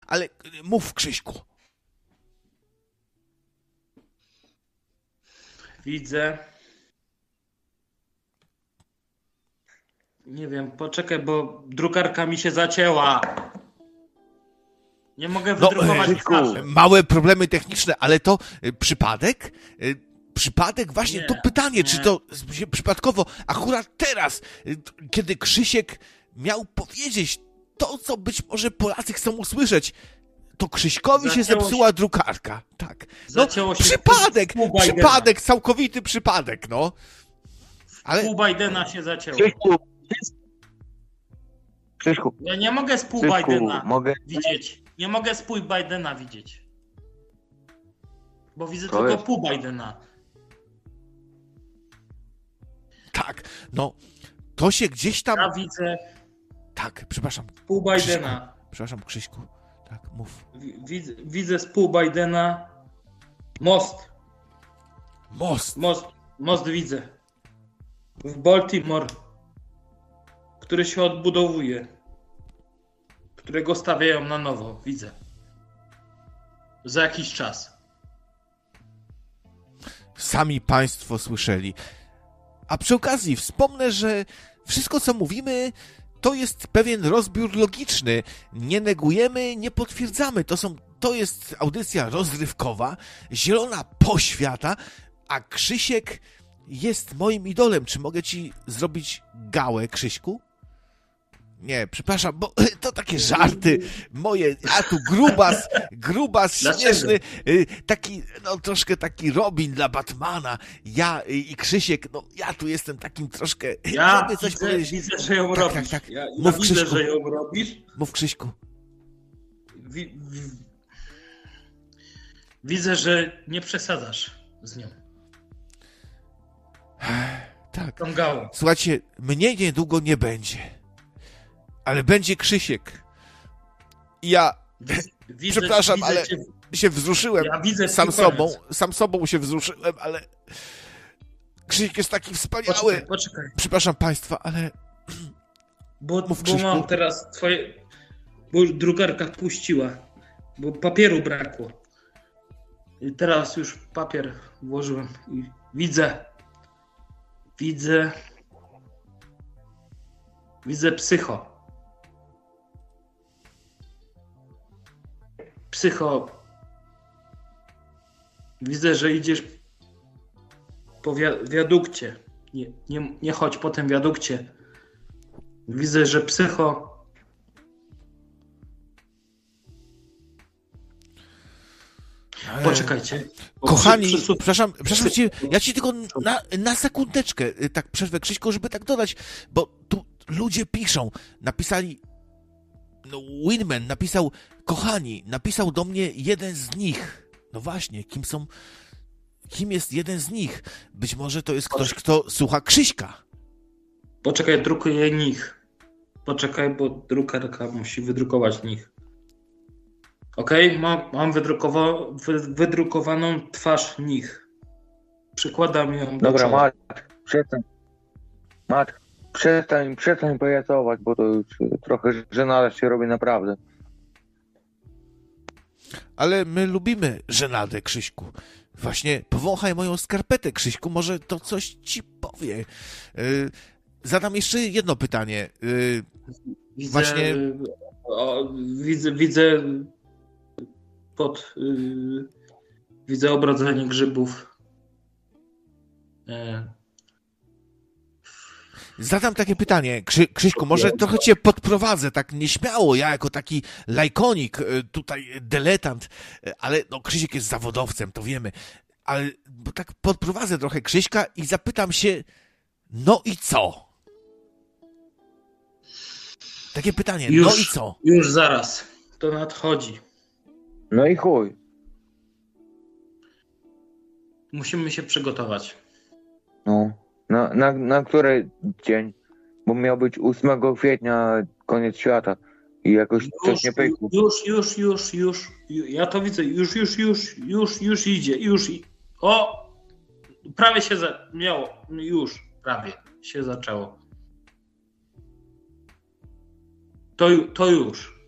ale mów, Krzyśku. Widzę. Nie wiem, poczekaj, bo drukarka mi się zacięła. Nie mogę wydrukować wskazu. Małe problemy techniczne, ale to przypadek? Przypadek? Właśnie to pytanie, czy to się przypadkowo akurat teraz, kiedy Krzysiek miał powiedzieć to, co być może Polacy chcą usłyszeć, to Krzyśkowi się zepsuła drukarka. Tak. No, przypadek, całkowity przypadek, no. Ale... Pół Bidena się zacięło. Krzyśku. Ja nie mogę z pół Bidena widzieć. Nie mogę z pół Bidena widzieć. Bo widzę tylko pół Bidena. Tak, no. To się gdzieś tam... Ja widzę... Tak, przepraszam. Pół Bidena. Przepraszam, Krzyśku. Tak, mów. Widzę z pół Bidena most. Most widzę. W Baltimore. Który się odbudowuje. Którego stawiają na nowo. Widzę. Za jakiś czas. Sami państwo słyszeli. A przy okazji wspomnę, że wszystko, co mówimy, to jest pewien rozbiór logiczny. Nie negujemy, nie potwierdzamy. To jest audycja rozrywkowa, zielona poświata, a Krzysiek jest moim idolem. Czy mogę ci zrobić gałę, Krzyśku? Nie, przepraszam, bo to takie żarty moje, a tu grubas śmieszny, taki, no troszkę taki Robin dla Batmana, ja i Krzysiek, no ja tu jestem takim troszkę... Ja widzę, że ją robisz. Tak. Ja Mów, widzę, Krzyśku. że ją robisz. Mów, Krzyśku. Widzę, że nie przesadzasz z nią. Tak. Tą gałą. Słuchajcie, mnie niedługo nie będzie. Ale będzie Krzysiek. I ja przepraszam, ale się wzruszyłem sam sobą się wzruszyłem, ale Krzysiek jest taki wspaniały. Poczekaj. Przepraszam państwa, ale bo mam teraz twoje... Bo drukarka puściła. Bo papieru brakło. I teraz już papier włożyłem i widzę psycho. Widzę, że idziesz po wiadukcie. Nie chodź po tym wiadukcie. Widzę, że psycho... Poczekajcie. Kochani, przepraszam cię, ja ci tylko na sekundeczkę tak przerwę, Krzyśku, żeby tak dodać, bo tu ludzie napisali, no Winman napisał, kochani, napisał do mnie jeden z nich. No właśnie, kim jest jeden z nich? Być może to jest ktoś, kto słucha Krzyśka. Poczekaj, drukuję nich. Poczekaj, bo drukarka musi wydrukować nich. Okej, mam wydrukowaną twarz nich. Przykładam ją do Dobra, czoła. przestań pajacować, bo to już trochę żenada się robi naprawdę. Ale my lubimy żenadę, Krzyśku. Właśnie powąchaj moją skarpetę, Krzyśku, może to coś ci powie. Zadam jeszcze jedno pytanie. Widzę obrodzenie grzybów. Zadam takie pytanie, Krzyśku, może trochę cię podprowadzę, tak nieśmiało, ja jako taki lajkonik, tutaj dyletant, ale no Krzysiek jest zawodowcem, to wiemy, ale tak podprowadzę trochę Krzyśka i zapytam się, no i co? Takie pytanie, no i co? Już zaraz, to nadchodzi. No i chuj. Musimy się przygotować. No. Na który dzień? Bo miał być 8 kwietnia koniec świata i jakoś coś nie pykło. Już. Ja to widzę. Już idzie. O! Prawie się miało. Prawie się zaczęło. To już.